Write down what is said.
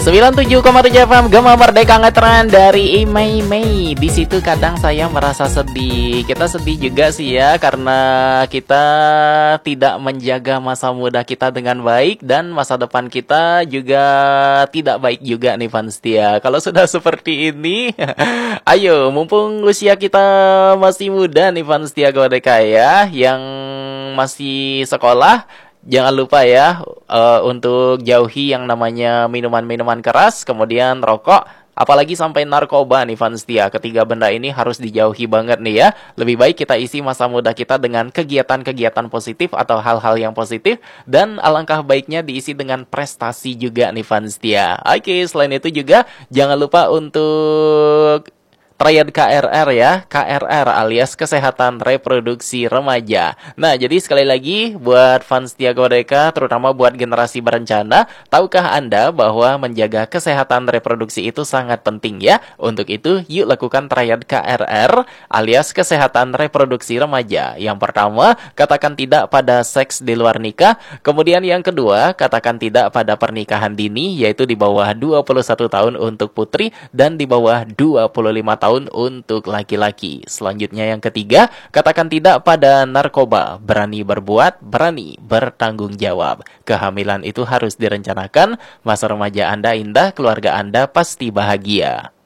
97,7 FM Gema Merdeka Ngetren dari Imei Mei. Di situ kadang saya merasa sedih. Kita sedih juga sih ya karena kita tidak menjaga masa muda kita dengan baik dan masa depan kita juga tidak baik juga nih fans setia. Kalau sudah seperti ini, ayo mumpung usia kita masih muda nih fans setia Merdeka ya, yang masih sekolah. Jangan lupa ya untuk jauhi yang namanya minuman-minuman keras, kemudian rokok, apalagi sampai narkoba nih fans setia. Ketiga benda ini harus dijauhi banget nih ya. Lebih baik kita isi masa muda kita dengan kegiatan-kegiatan positif atau hal-hal yang positif, dan alangkah baiknya diisi dengan prestasi juga nih fans setia. Oke, selain itu juga jangan lupa untuk Triad KRR ya, KRR alias Kesehatan Reproduksi Remaja. Nah, jadi sekali lagi buat fans setia Merdeka, terutama buat generasi berencana, tahukah Anda bahwa menjaga kesehatan reproduksi itu sangat penting ya? Untuk itu, yuk lakukan Triad KRR alias Kesehatan Reproduksi Remaja. Yang pertama, katakan tidak pada seks di luar nikah. Kemudian yang kedua, katakan tidak pada pernikahan dini, yaitu di bawah 21 tahun untuk putri dan di bawah 25 tahun untuk laki-laki. Selanjutnya yang ketiga, katakan tidak pada narkoba. Berani berbuat, berani bertanggung jawab. Kehamilan itu harus direncanakan. Masa remaja Anda indah, keluarga Anda pasti bahagia.